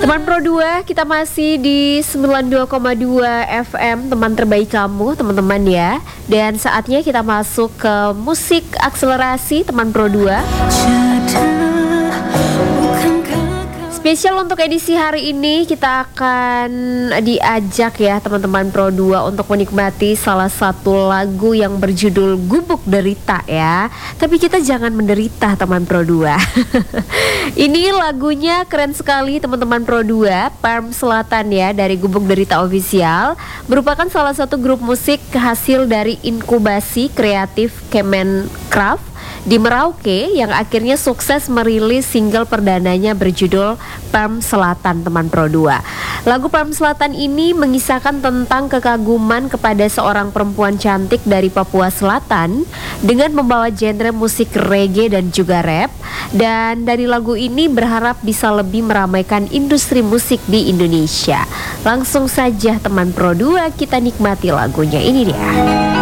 Teman Pro 2, kita masih di 92,2 FM, teman terbaik kamu, teman-teman ya. Dan saatnya kita masuk ke musik akselerasi teman Pro 2. Spesial untuk edisi hari ini kita akan diajak ya teman-teman Pro 2 untuk menikmati salah satu lagu yang berjudul Gubuk Derita ya. Tapi kita jangan menderita teman Pro 2. Ini lagunya keren sekali teman-teman Pro 2, Perm Selatan ya, dari Gubuk Derita Official. Merupakan salah satu grup musik hasil dari inkubasi kreatif Kemencraft di Merauke yang akhirnya sukses merilis single perdananya berjudul Perm Selatan teman Pro 2. Lagu Perm Selatan ini mengisahkan tentang kekaguman kepada seorang perempuan cantik dari Papua Selatan dengan membawa genre musik reggae dan juga rap. Dan dari lagu ini berharap bisa lebih meramaikan industri musik di Indonesia. Langsung saja teman Pro 2 kita nikmati lagunya, ini dia.